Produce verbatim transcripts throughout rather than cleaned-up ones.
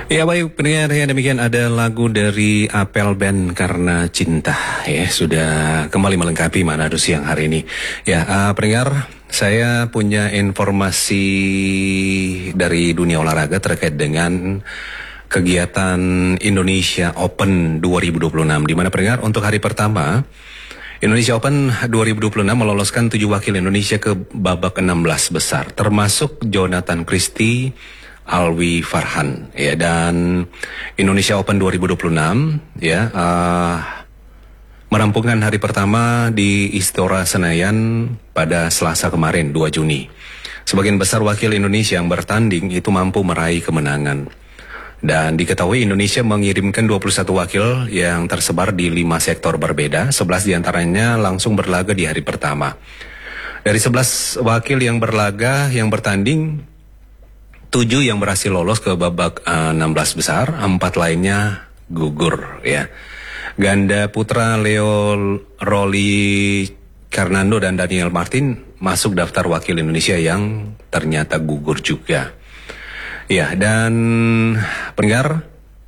Ya baik pendengar, ya demikian ada lagu dari Apel Band Karena Cinta ya, sudah kembali melengkapi Manado siang hari ini. Ya uh, pendengar, saya punya informasi dari dunia olahraga terkait dengan kegiatan Indonesia Open dua ribu dua puluh enam, di mana pendengar untuk hari pertama Indonesia Open dua ribu dua puluh enam meloloskan tujuh wakil Indonesia ke babak enam belas besar, termasuk Jonathan Christie, Alwi Farhan, ya, dan Indonesia Open dua ribu dua puluh enam ya uh, merampungkan hari pertama di Istora Senayan pada Selasa kemarin dua Juni. Sebagian besar wakil Indonesia yang bertanding itu mampu meraih kemenangan. Dan diketahui Indonesia mengirimkan dua puluh satu wakil yang tersebar di lima sektor berbeda, sebelas diantaranya langsung berlaga di hari pertama. Dari sebelas wakil yang berlaga, yang bertanding, tujuh yang berhasil lolos ke babak uh, enam belas besar, empat lainnya gugur ya. Ganda putra Leo Rolly Karnando dan Daniel Martin masuk daftar wakil Indonesia yang ternyata gugur juga. Ya, dan pendengar,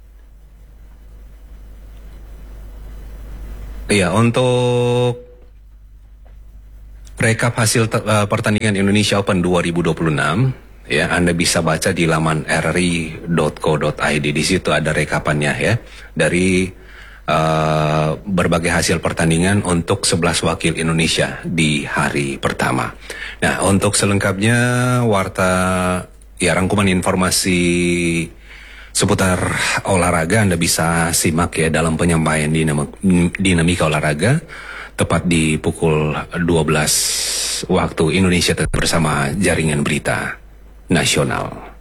ya, untuk rekap hasil uh, pertandingan Indonesia Open dua ribu dua puluh enam, ya, Anda bisa baca di laman r r i dot co dot i d. Di situ ada rekapannya ya, dari uh, berbagai hasil pertandingan untuk sebelas wakil Indonesia di hari pertama. Nah, untuk selengkapnya warta, ya, rangkuman informasi seputar olahraga Anda bisa simak ya dalam penyampaian dinam- dinamika olahraga tepat di pukul dua belas waktu Indonesia bersama Jaringan Berita Nasional.